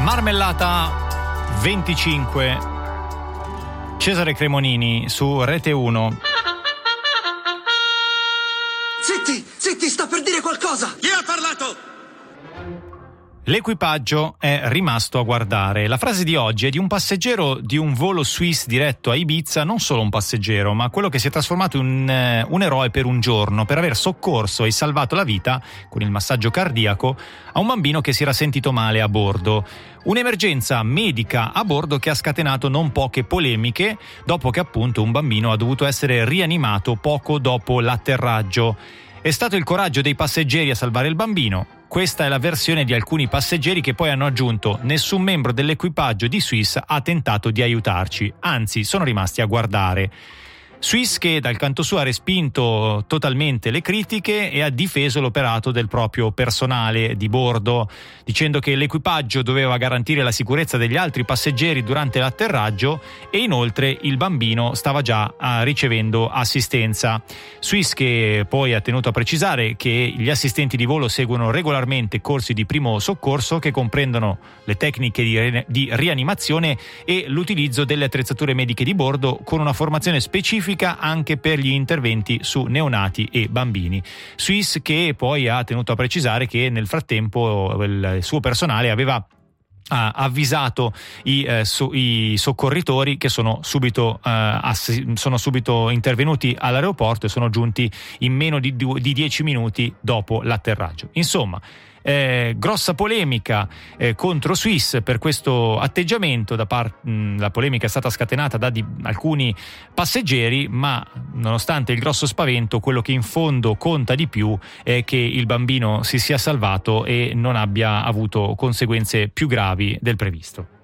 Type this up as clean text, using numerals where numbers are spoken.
Marmellata 25, Cesare Cremonini su Rete 1. Zitti, sta per dire qualcosa! Chi ha parlato? L'equipaggio è rimasto a guardare. La frase di oggi è di un passeggero di un volo Swiss diretto a Ibiza, non solo un passeggero, ma quello che si è trasformato in un eroe per un giorno, per aver soccorso e salvato la vita, con il massaggio cardiaco, a un bambino che si era sentito male a bordo. Un'emergenza medica a bordo che ha scatenato non poche polemiche, dopo che appunto un bambino ha dovuto essere rianimato poco dopo l'atterraggio. È stato il coraggio dei passeggeri a salvare il bambino. Questa è la versione di alcuni passeggeri che poi hanno aggiunto: nessun membro dell'equipaggio di Swiss ha tentato di aiutarci, anzi sono rimasti a guardare. Swiss che dal canto suo ha respinto totalmente le critiche e ha difeso l'operato del proprio personale di bordo, dicendo che l'equipaggio doveva garantire la sicurezza degli altri passeggeri durante l'atterraggio e inoltre il bambino stava già ricevendo assistenza. Swiss che poi ha tenuto a precisare che gli assistenti di volo seguono regolarmente corsi di primo soccorso che comprendono le tecniche di rianimazione e l'utilizzo delle attrezzature mediche di bordo, con una formazione specifica anche per gli interventi su neonati e bambini. Swiss che poi ha tenuto a precisare che nel frattempo il suo personale aveva avvisato i soccorritori che sono subito intervenuti all'aeroporto e sono giunti in meno di 10 minuti dopo l'atterraggio. Insomma, grossa polemica contro Swiss per questo atteggiamento la polemica è stata scatenata da alcuni passeggeri, ma nonostante il grosso spavento, quello che in fondo conta di più è che il bambino si sia salvato e non abbia avuto conseguenze più gravi del previsto.